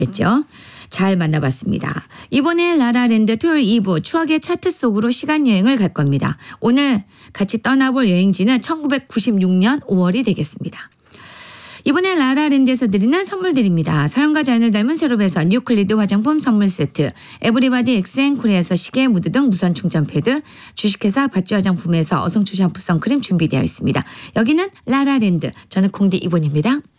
였죠. 잘 만나봤습니다. 이번에 라라랜드 토요일 2부 추억의 차트 속으로 시간여행을 갈 겁니다. 오늘 같이 떠나볼 여행지는 1996년 5월이 되겠습니다. 이번에 라라랜드에서 드리는 선물들입니다. 사랑과 자연을 닮은 세로베서 뉴클리드 화장품 선물 세트, 에브리바디 엑스앤코리아에서 시계, 무드 등 무선 충전 패드, 주식회사 바찌 화장품에서 어성초 샴푸 선크림 준비되어 있습니다. 여기는 라라랜드, 저는 콩디 이본입니다.